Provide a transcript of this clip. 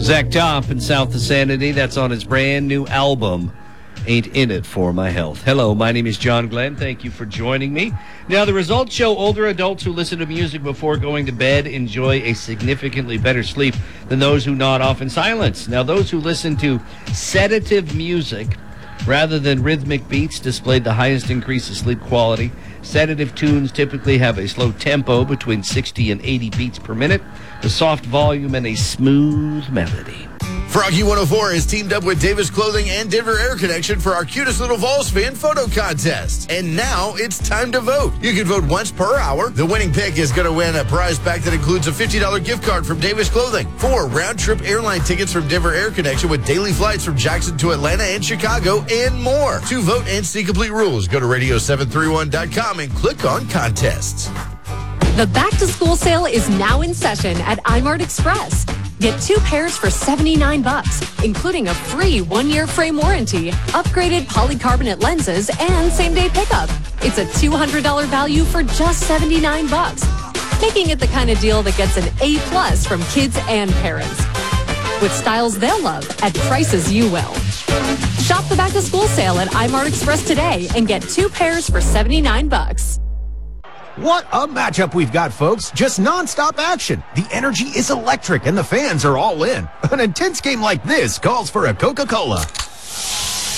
Zach Top in South of Sanity. That's on his brand new album, Ain't In It For My Health. Hello, my name is John Glenn. Thank you for joining me. Now, the results show older adults who listen to music before going to bed enjoy a significantly better sleep than those who nod off in silence. Now, those who listen to sedative music rather than rhythmic beats displayed the highest increase of sleep quality. Sedative tunes typically have a slow tempo between 60 and 80 beats per minute, a soft volume, and a smooth melody. Froggy 104 has teamed up with Davis Clothing and Denver Air Connection for our Cutest Little Vols fan photo contest. And now it's time to vote. You can vote once per hour. The winning pick is going to win a prize pack that includes a $50 gift card from Davis Clothing, 4 round-trip airline tickets from Denver Air Connection with daily flights from Jackson to Atlanta and Chicago, and more. To vote and see complete rules, go to radio731.com and click on contests. The back-to-school sale is now in session at iMart Express. Get 2 pairs for $79, including a free 1-year frame warranty, upgraded polycarbonate lenses, and same-day pickup. It's a $200 value for just $79, making it the kind of deal that gets an A+ from kids and parents. With styles they'll love at prices you will. Shop the back-to-school sale at iMart Express today and get 2 pairs for $79. What a matchup we've got, folks. Just nonstop action. The energy is electric and the fans are all in. An intense game like this calls for a Coca-Cola.